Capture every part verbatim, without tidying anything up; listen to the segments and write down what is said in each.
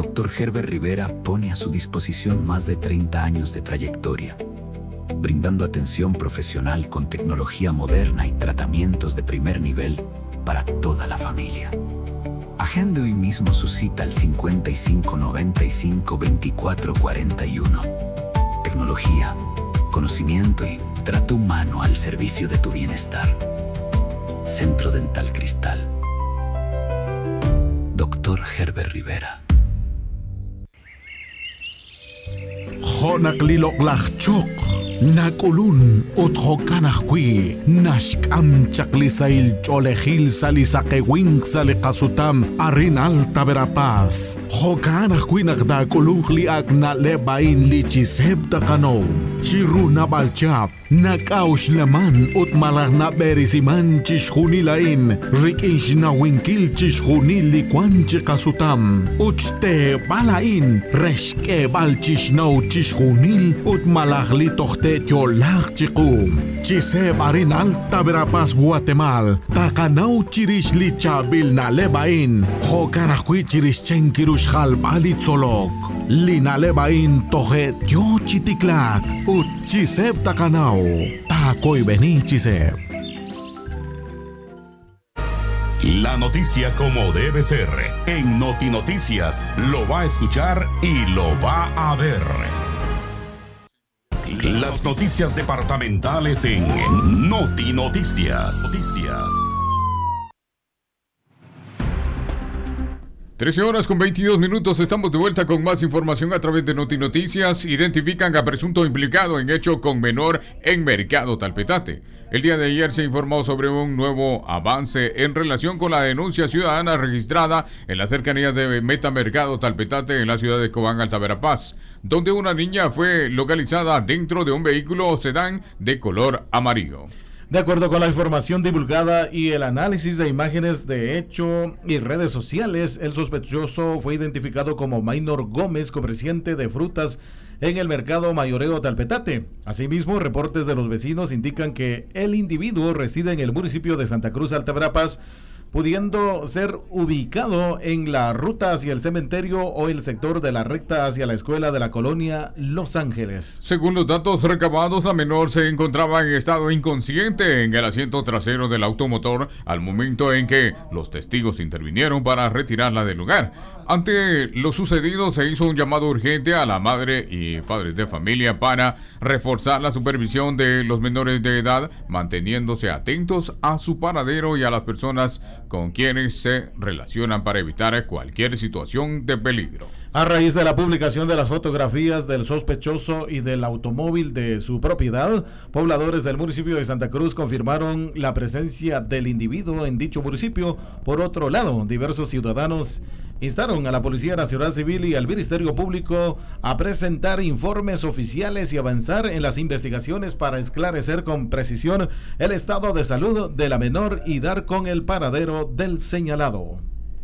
doctor Herbert Rivera pone a su disposición más de treinta años de trayectoria, brindando atención profesional con tecnología moderna y tratamientos de primer nivel para toda la familia. Agende hoy mismo su cita al cincuenta y cinco noventa y cinco veinticuatro cuarenta y uno. Tecnología, conocimiento y trato humano al servicio de tu bienestar. Centro Dental Cristal. doctor Herbert Rivera. Honak liloklachok, nakulun uthokanakwi, nashkam chaklisail cholehil salisakewing salikasutam arin alta verapaz. Hokanakwi nakdakulungli ak na lebain lichiseb takano, chiruna balchap. Nakaush laman ut malah na berisiman chishunilain, rikish na winkil chishunili kwan chikasutam, uchte balain, reshke bal chishnau chishunil ut malah li tohte cholak chikum. Chise barin alta Verapaz Guatemal, takanau chirish li chabil na lebain, hokanakwi chirish chenkirush halbali tzolok. Lina lebain tohet yo chitiklak, ut chiseb takanau. Tacoy vení, Chiseb. La noticia como debe ser. En Noti Noticias lo va a escuchar y lo va a ver. Las noticias departamentales en Noti Noticias. Noticias. trece horas con veintidós minutos, estamos de vuelta con más información a través de Noti Noticias. Identifican a presunto implicado en hecho con menor en Mercado Talpetate. El día de ayer se informó sobre un nuevo avance en relación con la denuncia ciudadana registrada en las cercanías de Metamercado Talpetate en la ciudad de Cobán, Alta Verapaz, donde una niña fue localizada dentro de un vehículo sedán de color amarillo. De acuerdo con la información divulgada y el análisis de imágenes de hecho y redes sociales, el sospechoso fue identificado como Maynor Gómez, comerciante de frutas en el mercado mayoreo Talpetate. Asimismo, reportes de los vecinos indican que el individuo reside en el municipio de Santa Cruz, Alta Verapaz, pudiendo ser ubicado en la ruta hacia el cementerio o el sector de la recta hacia la escuela de la colonia Los Ángeles. Según los datos recabados, la menor se encontraba en estado inconsciente en el asiento trasero del automotor al momento en que los testigos intervinieron para retirarla del lugar. Ante lo sucedido, se hizo un llamado urgente a la madre y padres de familia para reforzar la supervisión de los menores de edad, manteniéndose atentos a su paradero y a las personas con quienes se relacionan para evitar cualquier situación de peligro. A raíz de la publicación de las fotografías del sospechoso y del automóvil de su propiedad, pobladores del municipio de Santa Cruz confirmaron la presencia del individuo en dicho municipio. Por otro lado, diversos ciudadanos instaron a la Policía Nacional Civil y al Ministerio Público a presentar informes oficiales y avanzar en las investigaciones para esclarecer con precisión el estado de salud de la menor y dar con el paradero del señalado.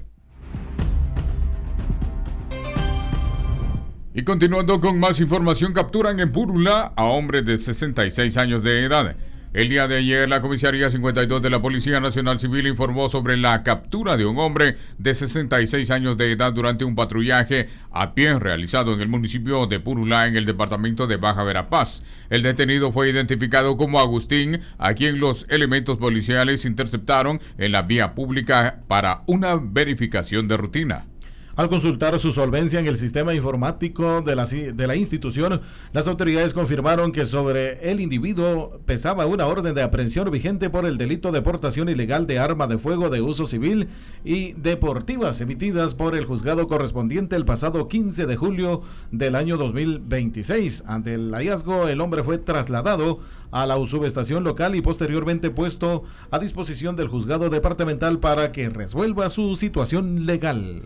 Y continuando con más información, capturan en Purula a hombre de sesenta y seis años de edad. El día de ayer, la Comisaría cincuenta y dos de la Policía Nacional Civil informó sobre la captura de un hombre de sesenta y seis años de edad durante un patrullaje a pie realizado en el municipio de Purula, en el departamento de Baja Verapaz. El detenido fue identificado como Agustín, a quien los elementos policiales interceptaron en la vía pública para una verificación de rutina. Al consultar su solvencia en el sistema informático de la, de la institución, las autoridades confirmaron que sobre el individuo pesaba una orden de aprehensión vigente por el delito de portación ilegal de arma de fuego de uso civil y deportivas emitidas por el juzgado correspondiente el pasado quince de julio del año dos mil veintiséis. Ante el hallazgo, el hombre fue trasladado a la subestación local y posteriormente puesto a disposición del juzgado departamental para que resuelva su situación legal.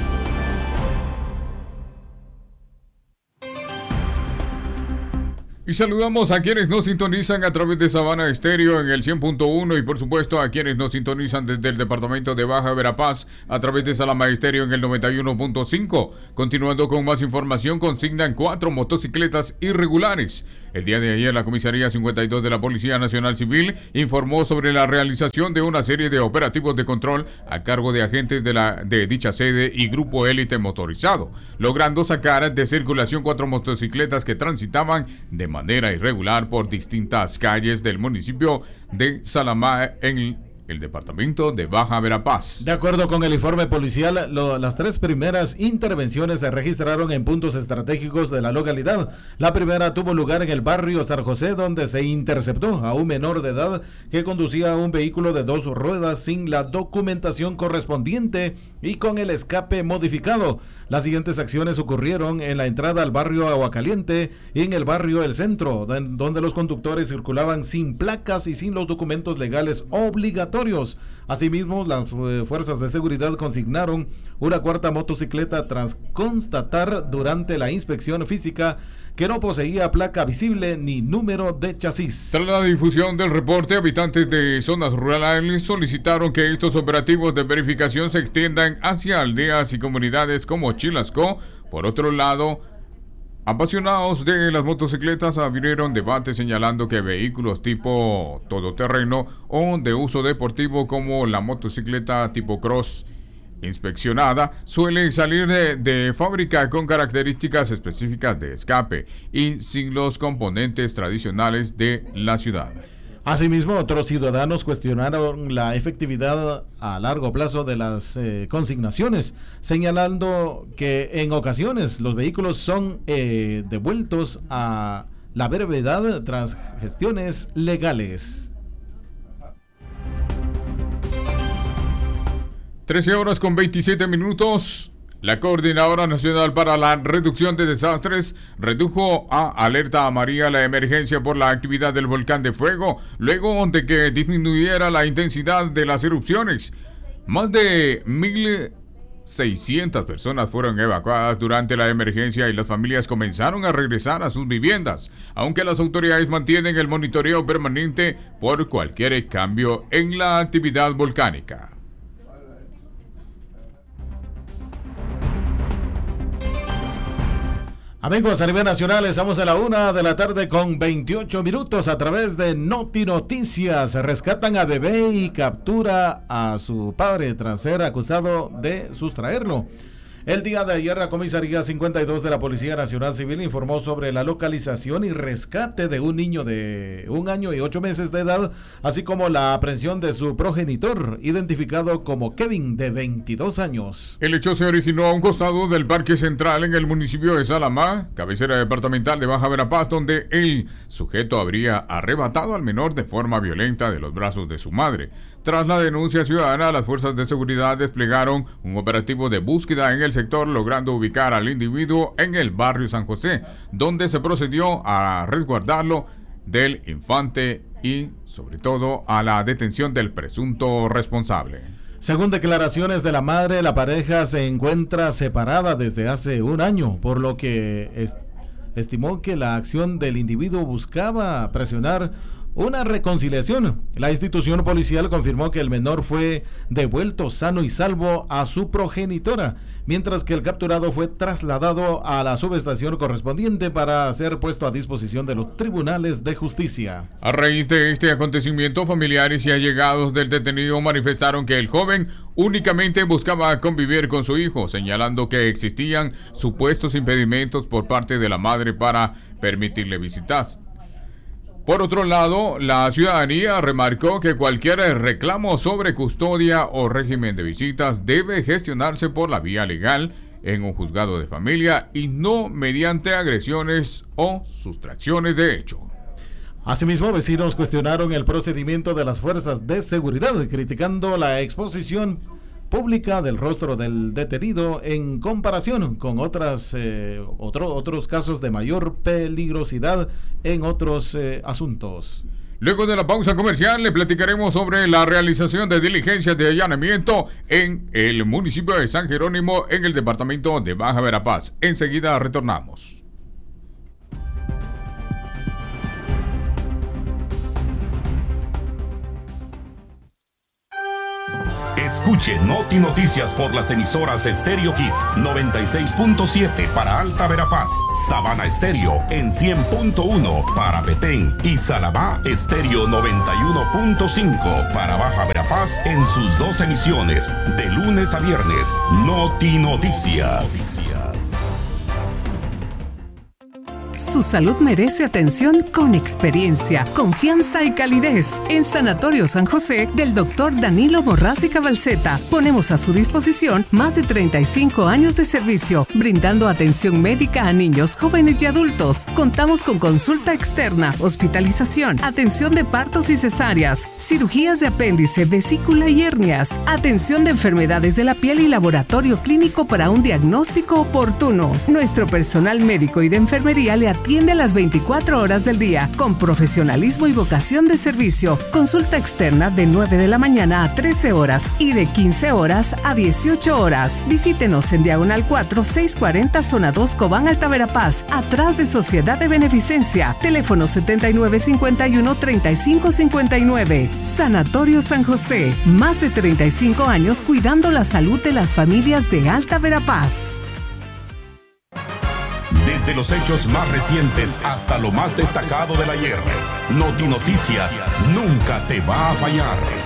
Y Y saludamos a quienes nos sintonizan a través de Sabana Estéreo en el cien punto uno y por supuesto a quienes nos sintonizan desde el departamento de Baja Verapaz a través de Salama Estéreo en el noventa y uno punto cinco. Continuando con más información, consignan cuatro motocicletas irregulares. El día de ayer la comisaría cincuenta y dos de la Policía Nacional Civil informó sobre la realización de una serie de operativos de control a cargo de agentes de, la, de dicha sede y grupo élite motorizado, logrando sacar de circulación cuatro motocicletas que transitaban de manera irregular por distintas calles del municipio de Salamá en el departamento de Baja Verapaz. De acuerdo con el informe policial, lo, las tres primeras intervenciones se registraron en puntos estratégicos de la localidad. La primera tuvo lugar en el barrio San José, donde se interceptó a un menor de edad que conducía un vehículo de dos ruedas sin la documentación correspondiente y con el escape modificado. Las siguientes acciones ocurrieron en la entrada al barrio Aguacaliente y en el barrio El Centro, donde los conductores circulaban sin placas y sin los documentos legales obligatorios. Asimismo, las fuerzas de seguridad consignaron una cuarta motocicleta tras constatar durante la inspección física que no poseía placa visible ni número de chasis. Tras la difusión del reporte, habitantes de zonas rurales solicitaron que estos operativos de verificación se extiendan hacia aldeas y comunidades como Chilasco. Por otro lado, apasionados de las motocicletas abrieron debate señalando que vehículos tipo todoterreno o de uso deportivo como la motocicleta tipo cross inspeccionada suelen salir de, de fábrica con características específicas de escape y sin los componentes tradicionales de la ciudad. Asimismo, otros ciudadanos cuestionaron la efectividad a largo plazo de las eh, consignaciones, señalando que en ocasiones los vehículos son eh, devueltos a la brevedad tras gestiones legales. trece horas con veintisiete minutos. La Coordinadora Nacional para la Reducción de Desastres redujo a alerta amarilla la emergencia por la actividad del volcán de fuego, luego de que disminuyera la intensidad de las erupciones. Más de mil seiscientas personas fueron evacuadas durante la emergencia y las familias comenzaron a regresar a sus viviendas, aunque las autoridades mantienen el monitoreo permanente por cualquier cambio en la actividad volcánica. Amigos, a nivel nacional estamos a la una de la tarde con veintiocho minutos a través de Noti Noticias. Rescatan a bebé y captura a su padre tras ser acusado de sustraerlo. El día de ayer la comisaría cincuenta y dos de la Policía Nacional Civil informó sobre la localización y rescate de un niño de un año y ocho meses de edad, así como la aprehensión de su progenitor, identificado como Kevin, de veintidós años. El hecho se originó a un costado del Parque Central en el municipio de Salamá, cabecera departamental de Baja Verapaz, donde el sujeto habría arrebatado al menor de forma violenta de los brazos de su madre. Tras la denuncia ciudadana, las fuerzas de seguridad desplegaron un operativo de búsqueda en el sector, logrando ubicar al individuo en el barrio San José, donde se procedió a resguardarlo del infante y, sobre todo, a la detención del presunto responsable. Según declaraciones de la madre, la pareja se encuentra separada desde hace un año, por lo que est- estimó que la acción del individuo buscaba presionar una reconciliación. La institución policial confirmó que el menor fue devuelto sano y salvo a su progenitora, mientras que el capturado fue trasladado a la subestación correspondiente para ser puesto a disposición de los tribunales de justicia. A raíz de este acontecimiento, familiares y allegados del detenido manifestaron que el joven únicamente buscaba convivir con su hijo, señalando que existían supuestos impedimentos por parte de la madre para permitirle visitas. Por otro lado, la ciudadanía remarcó que cualquier reclamo sobre custodia o régimen de visitas debe gestionarse por la vía legal en un juzgado de familia y no mediante agresiones o sustracciones de hecho. Asimismo, vecinos cuestionaron el procedimiento de las fuerzas de seguridad, criticando la exposición pública del rostro del detenido en comparación con otras eh, otro, otros casos de mayor peligrosidad en otros eh, asuntos. Luego de la pausa comercial le platicaremos sobre la realización de diligencias de allanamiento en el municipio de San Jerónimo en el departamento de Baja Verapaz. Enseguida retornamos. Escuche Noti Noticias por las emisoras Stereo Hits noventa y seis punto siete para Alta Verapaz, Sabana Estéreo en cien punto uno para Petén y Salabá Estéreo noventa y uno punto cinco para Baja Verapaz en sus dos emisiones de lunes a viernes. Noti Noticias. Su salud merece atención con experiencia, confianza y calidez. En Sanatorio San José del doctor Danilo Morraz y Cabalceta ponemos a su disposición más de treinta y cinco años de servicio, brindando atención médica a niños, jóvenes y adultos. Contamos con consulta externa, hospitalización, atención de partos y cesáreas, cirugías de apéndice, vesícula y hernias, atención de enfermedades de la piel y laboratorio clínico para un diagnóstico oportuno. Nuestro personal médico y de enfermería le atiende a las veinticuatro horas del día con profesionalismo y vocación de servicio. Consulta externa de nueve de la mañana a trece horas y de quince horas a dieciocho horas. Visítenos en Diagonal cuatro, seiscientos cuarenta, Zona dos, Cobán, Alta Verapaz, atrás de Sociedad de Beneficencia. Teléfono setenta y nueve cincuenta y uno, treinta y cinco cincuenta y nueve. Sanatorio San José. Más de treinta y cinco años cuidando la salud de las familias de Alta Verapaz. Desde los hechos más recientes hasta lo más destacado del ayer, Noti Noticias nunca te va a fallar.